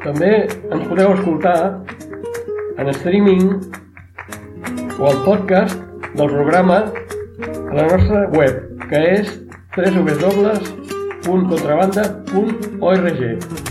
També ens podeu escoltar en streaming o al podcast del programa a la nostra web, que és www.contrabanda.org.